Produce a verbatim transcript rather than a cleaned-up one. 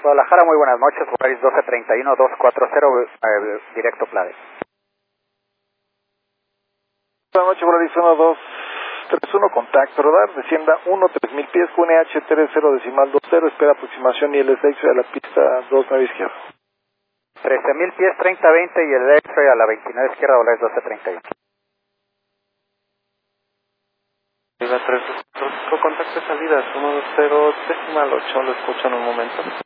Guadalajara, muy buenas noches, Polaris doce treinta y uno, dos cuatro cero, eh, directo Plade. Buenas noches, Polaris uno dos tres uno, contacto, radar, descienda uno, tres mil pies, Q N H tres cero decimal dos cero, espera aproximación y el X-ray a la pista dos nueve izquierda. trece mil pies, treinta veinte y el X-ray a la veintinueve izquierda, Polaris doce treinta y uno. tres, contacto de salidas, uno cero decimal ocho, lo escucho en un momento.